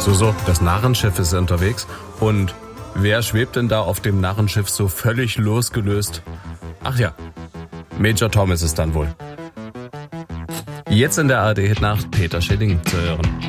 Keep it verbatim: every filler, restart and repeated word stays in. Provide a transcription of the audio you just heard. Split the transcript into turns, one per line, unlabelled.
So, so, das Narrenschiff ist unterwegs. Und wer schwebt denn da auf dem Narrenschiff so völlig losgelöst? Ach ja, Major Tom ist es dann wohl. Jetzt in der A R D-Hitnacht Peter Schilling zu hören.